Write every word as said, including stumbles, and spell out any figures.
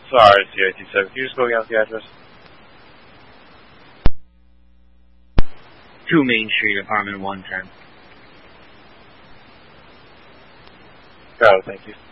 Sorry, C I T seven. Can you just go again with the address? two Main Street, apartment one ten. Oh, thank you.